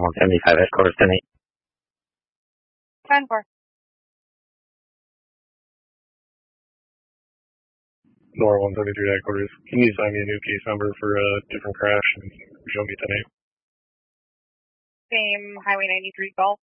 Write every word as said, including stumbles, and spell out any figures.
one seventy-five headquarters tonight. ten four. Nora one seventy-three headquarters. Can you assign me a new case number for a different crash and show me the name? Same Highway ninety-three Gulf.